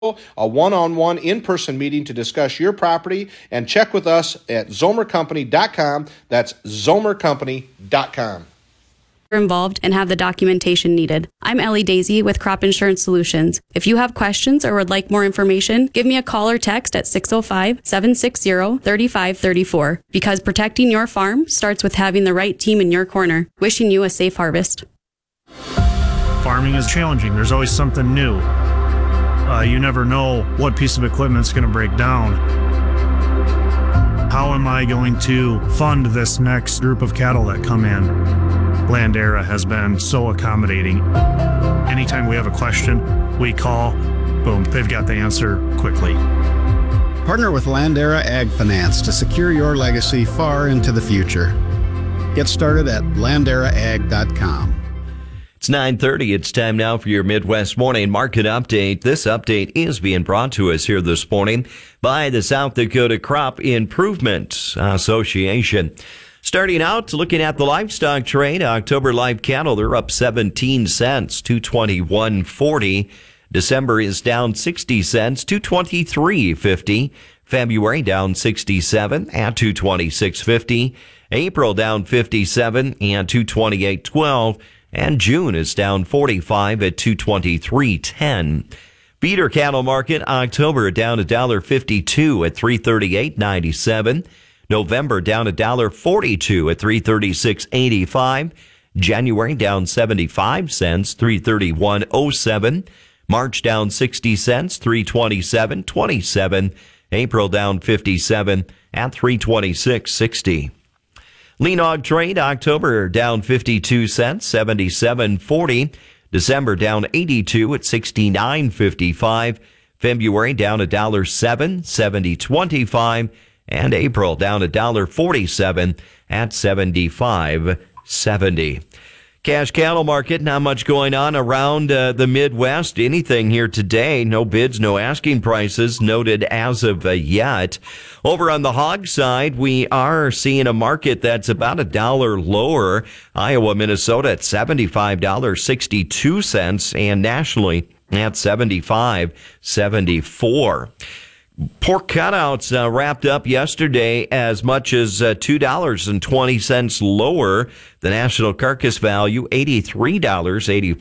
a one-on-one in-person meeting to discuss your property, and check with us at zomercompany.com. That's zomercompany.com. Involved and have the documentation needed. I'm Ellie Daisy with Crop Insurance Solutions. If you have questions or would like more information, give me a call or text at 605-760-3534, because protecting your farm starts with having the right team in your corner. Wishing you a safe harvest. Farming is challenging. There's always something new. You never know what piece of equipment's going to break down. How am I going to fund this next group of cattle that come in? Landera has been so accommodating. Anytime we have a question, we call, boom, they've got the answer quickly. Partner with Landera Ag Finance to secure your legacy far into the future. Get started at landeraag.com. It's 9:30. It's time now for your Midwest Morning Market Update. This update is being brought to us here this morning by the South Dakota Crop Improvement Association. Starting out, looking at the livestock trade, October live cattle, they're up 17 cents, $221.40. December is down 60 cents, $223.50. February down 67 at $226.50. April down 57 and $228.12. And June is down 45 at $223.10. Feeder cattle market, October down $1.52 at $338.97. November down $1.42 at $336.85. January down 75 cents, $331.07. March down 60 cents, $327.27. April down 57 at $326.60. Lean hog trade, October down 52 cents, $77.40. December down 82 at $69.55. February down $1.07, $70.25. And April down $1.47 at $75.70. Cash cattle market, not much going on around the Midwest. Anything here today, no bids, no asking prices noted as of yet. Over on the hog side, we are seeing a market that's about $1 lower. Iowa, Minnesota at $75.62, and nationally at $75.74. Pork cutouts wrapped up yesterday as much as $2.20 lower. The national carcass value, $83.84.